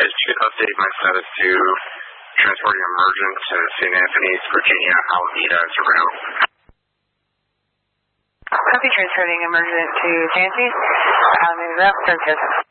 If you could update my status to transporting emergent to St. Anthony's, Virginia, Alameda as a route. Copy, transporting emergent to St. Anthony's, Alameda route, service.